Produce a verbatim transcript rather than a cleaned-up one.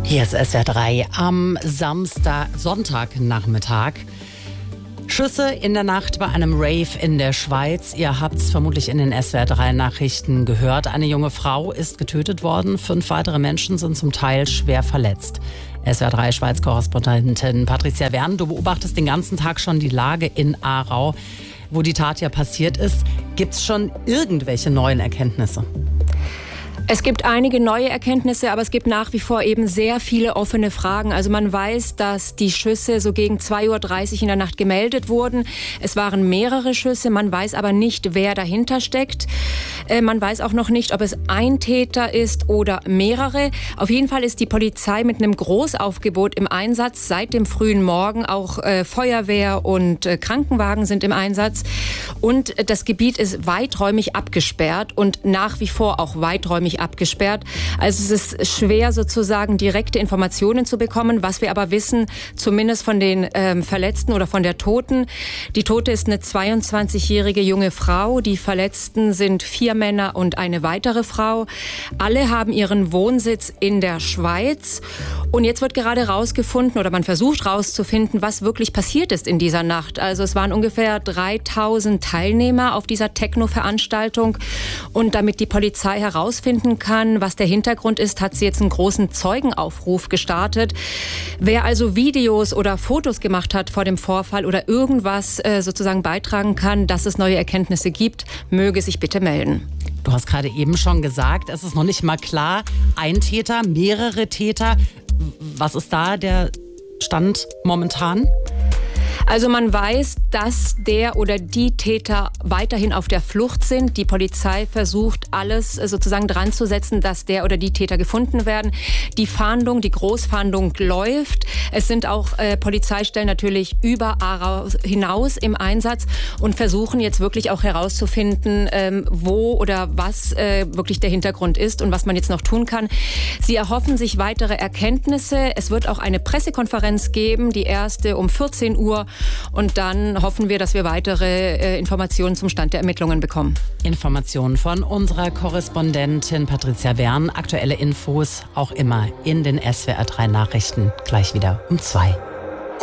Hier ist S W R drei am Samstag, Sonntagnachmittag. Schüsse in der Nacht bei einem Rave in der Schweiz. Ihr habt es vermutlich in den S W R drei Nachrichten gehört. Eine junge Frau ist getötet worden. Fünf weitere Menschen sind zum Teil schwer verletzt. S W R drei Schweiz-Korrespondentin Patricia Wern, du beobachtest den ganzen Tag schon die Lage in Aarau, wo die Tat ja passiert ist. Gibt es schon irgendwelche neuen Erkenntnisse? Es gibt einige neue Erkenntnisse, aber es gibt nach wie vor eben sehr viele offene Fragen. Also man weiß, dass die Schüsse so gegen zwei Uhr dreißig in der Nacht gemeldet wurden. Es waren mehrere Schüsse, man weiß aber nicht, wer dahinter steckt. Äh, man weiß auch noch nicht, ob es ein Täter ist oder mehrere. Auf jeden Fall ist die Polizei mit einem Großaufgebot im Einsatz seit dem frühen Morgen. Auch äh, Feuerwehr und äh, Krankenwagen sind im Einsatz. Und äh, das Gebiet ist weiträumig abgesperrt und nach wie vor auch weiträumig abgesperrt. Also es ist schwer sozusagen direkte Informationen zu bekommen. Was wir aber wissen, zumindest von den ähm, Verletzten oder von der Toten. Die Tote ist eine zweiundzwanzigjährige junge Frau. Die Verletzten sind vier Männer und eine weitere Frau. Alle haben ihren Wohnsitz in der Schweiz. Und jetzt wird gerade rausgefunden oder man versucht rauszufinden, was wirklich passiert ist in dieser Nacht. Also es waren ungefähr dreitausend Teilnehmer auf dieser Techno-Veranstaltung. Und damit die Polizei herausfinden kann, was der Hintergrund ist, hat sie jetzt einen großen Zeugenaufruf gestartet. Wer also Videos oder Fotos gemacht hat vor dem Vorfall oder irgendwas äh, sozusagen beitragen kann, dass es neue Erkenntnisse gibt, möge sich bitte melden. Du hast gerade eben schon gesagt, es ist noch nicht mal klar, ein Täter, mehrere Täter. Was ist da der Stand momentan? Also man weiß, dass der oder die Täter weiterhin auf der Flucht sind. Die Polizei versucht, alles sozusagen dran zu setzen, dass der oder die Täter gefunden werden. Die Fahndung, die Großfahndung läuft. Es sind auch äh, Polizeistellen natürlich über Aarau hinaus im Einsatz und versuchen jetzt wirklich auch herauszufinden, ähm, wo oder was äh, wirklich der Hintergrund ist und was man jetzt noch tun kann. Sie erhoffen sich weitere Erkenntnisse. Es wird auch eine Pressekonferenz geben, die erste um vierzehn Uhr. Und dann hoffen wir, dass wir weitere äh, Informationen zum Stand der Ermittlungen bekommen. Informationen von unserer Korrespondentin Patricia Wern. Aktuelle Infos auch immer in den S W R drei Nachrichten. Gleich wieder um zwei.